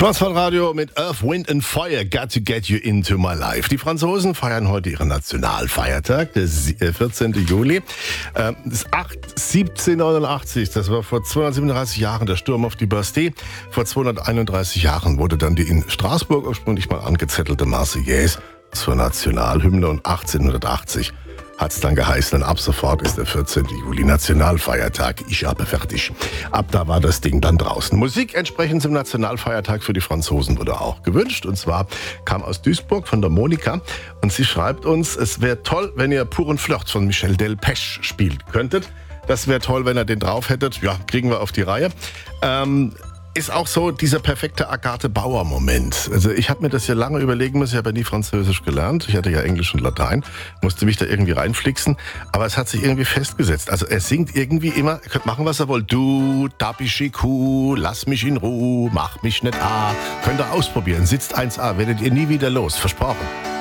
Schwarzwaldradio mit Earth, Wind and Fire, Got to Get You Into My Life. Die Franzosen feiern heute ihren Nationalfeiertag, der 14. Juli. Das ist 1789, das war vor 237 Jahren der Sturm auf die Bastille. Vor 231 Jahren wurde dann die in Straßburg ursprünglich mal angezettelte Marseillaise zur Nationalhymne und 1880 hat es dann geheißen, und ab sofort ist der 14. Juli Nationalfeiertag. Ich habe fertig. Ab da war das Ding dann draußen. Musik entsprechend zum Nationalfeiertag für die Franzosen wurde auch gewünscht. Und zwar kam aus Duisburg von der Monika. Und sie schreibt uns, es wäre toll, wenn ihr Puren Flirt von Michel Delpech spielen könntet. Das wäre toll, wenn ihr den drauf hättet. Ja, kriegen wir auf die Reihe. Ist auch so dieser perfekte Agathe-Bauer-Moment. Also ich habe mir das ja lange überlegen müssen, ich habe ja nie Französisch gelernt. Ich hatte ja Englisch und Latein, musste mich da irgendwie reinflixen. Aber es hat sich irgendwie festgesetzt. Also er singt irgendwie immer, ihr könnt machen, was ihr wollt. Du, Tapischiku, lass mich in Ruhe, mach mich nicht a. Könnt ihr ausprobieren, sitzt 1a, werdet ihr nie wieder los, versprochen.